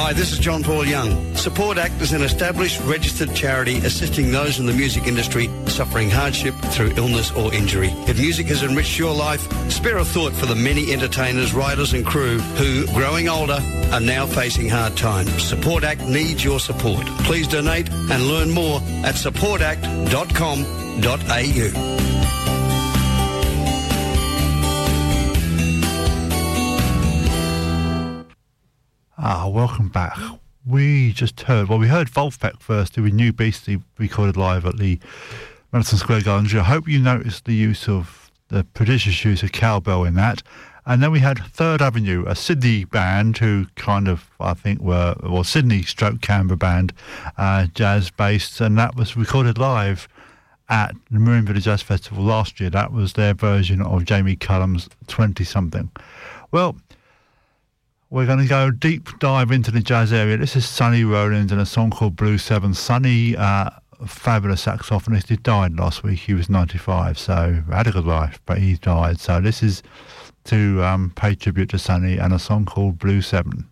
Hi, this is John Paul Young. Support Act is an established, registered charity assisting those in the music industry suffering hardship through illness or injury. If music has enriched your life, spare a thought for the many entertainers, writers and crew who, growing older, are now facing hard times. Support Act needs your support. Please donate and learn more at supportact.com.au. Welcome back. We just heard Wolfpack first, doing New Beastie, recorded live at the Madison Square Garden. I hope you noticed the use of the prodigious use of cowbell in that. And then we had Third Avenue, a Sydney band who kind of, I think, Sydney stroke Canberra band, jazz-based, and that was recorded live at the Marienville Jazz Festival last year. That was their version of Jamie Cullum's 20-something. Well, we're going to go deep dive into the jazz area. This is Sonny Rollins and a song called Blue 7. Sonny, fabulous saxophonist. He died last week. He was 95, so had a good life, but he died. So this is to pay tribute to Sonny and a song called Blue 7.